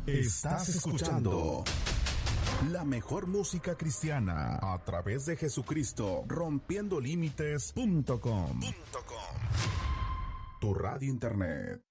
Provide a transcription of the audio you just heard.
Estás escuchando la mejor música cristiana a través de Jesucristo, rompiendolímites.com. Tu radio internet.